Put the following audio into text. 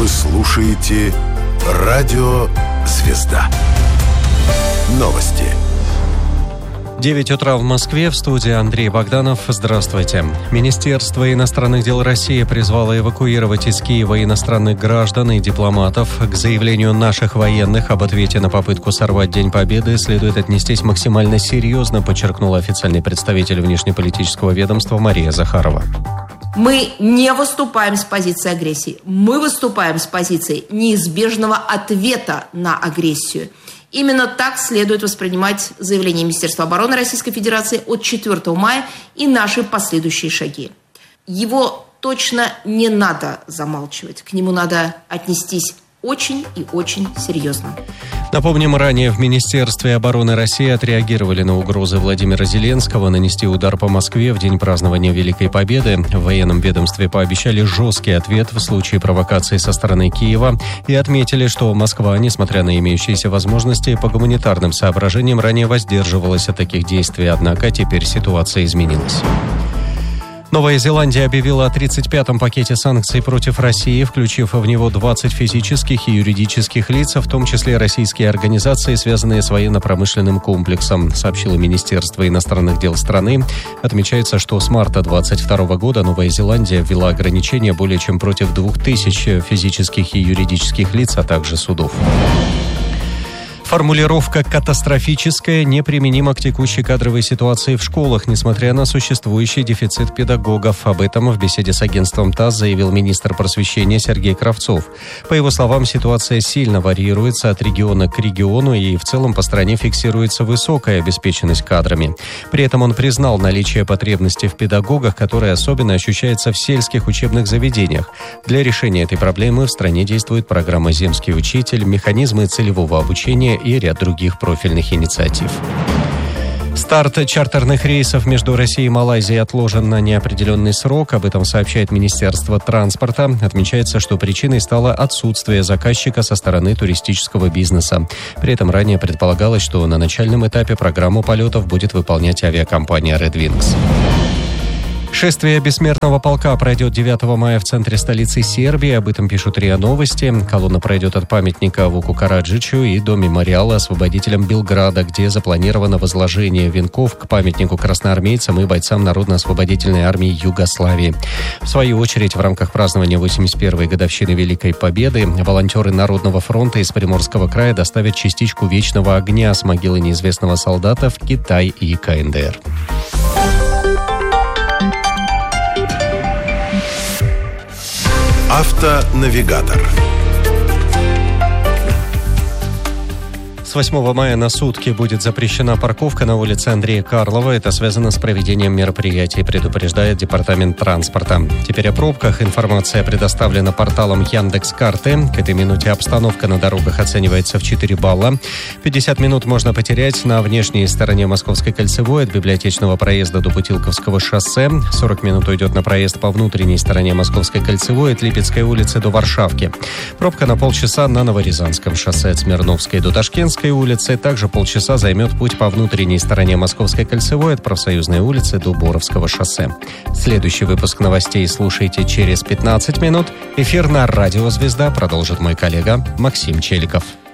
Вы слушаете Радио Звезда. Новости. 9 утра в Москве, в студии Андрей Богданов. Здравствуйте. Министерство иностранных дел России призвало эвакуировать из Киева иностранных граждан и дипломатов. К заявлению наших военных об ответе на попытку сорвать День Победы следует отнестись максимально серьезно, подчеркнул официальный представитель внешнеполитического ведомства Мария Захарова. Мы не выступаем с позиции агрессии. Мы выступаем с позиции неизбежного ответа на агрессию. Именно так следует воспринимать заявление Министерства обороны Российской Федерации от 4 мая и наши последующие шаги. Его точно не надо замалчивать. К нему надо отнестись очень и очень серьезно. Напомним, ранее в Министерстве обороны России отреагировали на угрозы Владимира Зеленского нанести удар по Москве в день празднования Великой Победы. В военном ведомстве пообещали жесткий ответ в случае провокации со стороны Киева и отметили, что Москва, несмотря на имеющиеся возможности, по гуманитарным соображениям ранее воздерживалась от таких действий, однако теперь ситуация изменилась. Новая Зеландия объявила о 35-м пакете санкций против России, включив в него 20 физических и юридических лиц, в том числе российские организации, связанные с военно-промышленным комплексом, сообщило Министерство иностранных дел страны. Отмечается, что с марта 2022 года Новая Зеландия ввела ограничения более чем против 2000 физических и юридических лиц, а также судов. Формулировка «катастрофическая» неприменима к текущей кадровой ситуации в школах, несмотря на существующий дефицит педагогов. Об этом в беседе с агентством ТАСС заявил министр просвещения Сергей Кравцов. По его словам, ситуация сильно варьируется от региона к региону и в целом по стране фиксируется высокая обеспеченность кадрами. При этом он признал наличие потребности в педагогах, которая особенно ощущается в сельских учебных заведениях. Для решения этой проблемы в стране действует программа «Земский учитель», механизмы целевого обучения и ряд других профильных инициатив. Старт чартерных рейсов между Россией и Малайзией отложен на неопределенный срок. Об этом сообщает Министерство транспорта. Отмечается, что причиной стало отсутствие заказчика со стороны туристического бизнеса. При этом ранее предполагалось, что на начальном этапе программу полетов будет выполнять авиакомпания Red Wings. Шествие бессмертного полка пройдет 9 мая в центре столицы Сербии. Об этом пишут РИА Новости. Колонна пройдет от памятника Вуку Караджичу и до мемориала освободителям Белграда, где запланировано возложение венков к памятнику красноармейцам и бойцам Народно-освободительной армии Югославии. В свою очередь, в рамках празднования 81-й годовщины Великой Победы волонтеры Народного фронта из Приморского края доставят частичку вечного огня с могилы неизвестного солдата в Китай и КНДР. Автонавигатор. С 8 мая на сутки будет запрещена парковка на улице Андрея Карлова. Это связано с проведением мероприятий, предупреждает Департамент транспорта. Теперь о пробках. Информация предоставлена порталом Яндекс.Карты. К этой минуте обстановка на дорогах оценивается в 4 балла. 50 минут можно потерять на внешней стороне Московской кольцевой от Библиотечного проезда до Путилковского шоссе. 40 минут уйдет на проезд по внутренней стороне Московской кольцевой от Липецкой улицы до Варшавки. Пробка на полчаса на Новорязанском шоссе от Смирновской до Ташкентской улицы. Также полчаса займет путь по внутренней стороне Московской кольцевой от Профсоюзной улицы до Боровского шоссе. Следующий выпуск новостей слушайте через 15 минут. Эфир на Радио Звезда продолжит мой коллега Максим Челиков.